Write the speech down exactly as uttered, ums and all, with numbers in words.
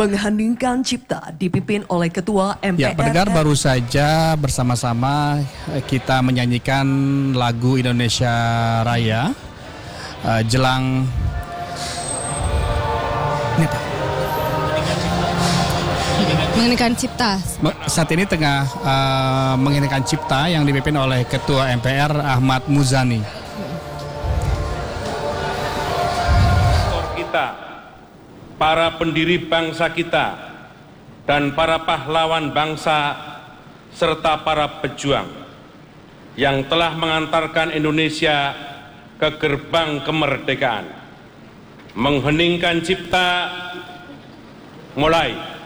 Mengheningkan Cipta dipimpin oleh Ketua M P R. Ya, pendengar, baru saja bersama-sama kita menyanyikan lagu Indonesia Raya uh, jelang ini apa? Mengheningkan Cipta. Saat ini tengah uh, mengheningkan Cipta yang dipimpin oleh Ketua M P R Ahmad Muzani. Kita, para pendiri bangsa kita, dan para pahlawan bangsa, serta para pejuang yang telah mengantarkan Indonesia ke gerbang kemerdekaan. Mengheningkan Cipta mulai.